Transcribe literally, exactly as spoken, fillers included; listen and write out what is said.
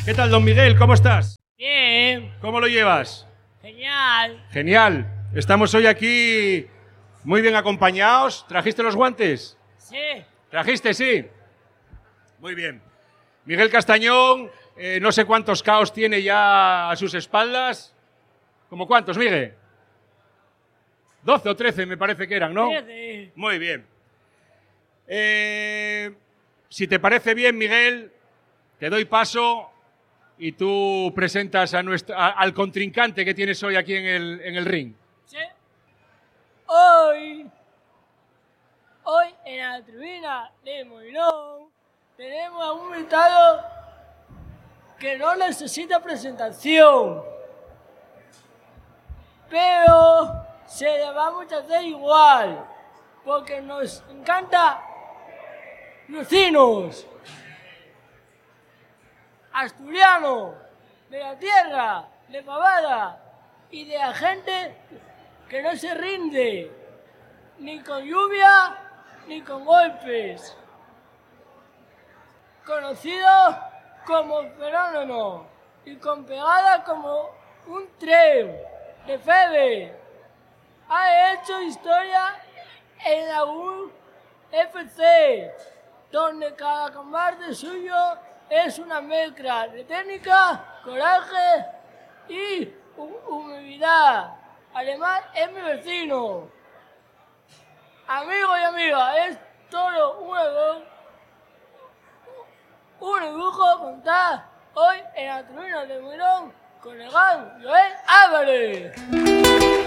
¿Qué tal, don Miguel? ¿Cómo estás? Bien. ¿Cómo lo llevas? Genial. Genial. Estamos hoy aquí muy bien acompañados. ¿Trajiste los guantes? Sí. ¿Trajiste, sí? Muy bien. Miguel Castañón, eh, no sé cuántos caos tiene ya a sus espaldas. ¿Cómo cuántos, Miguel? doce o trece me parece que eran, ¿no? trece. Muy bien. Eh, si te parece bien, Miguel, te doy paso y tú presentas a nuestro, a, al contrincante que tienes hoy aquí en el, en el ring. Sí. Hoy, hoy en la tribuna de Molinón tenemos a un invitado que no necesita presentación, pero se le vamos a hacer igual, porque nos encanta lucinos, asturianos, de la tierra, de Pavada y de la gente que no se rinde, ni con lluvia ni con golpes. Conocido como fenómeno y con pegada como un tren de Febe. Ha hecho historia en la U F C, donde cada combate suyo es una mezcla de técnica, coraje y humildad. Además, es mi vecino. Amigos y amigas, es todo un honor, un lujo contar hoy en la tribuna de Molinón con el gran Joel Álvarez.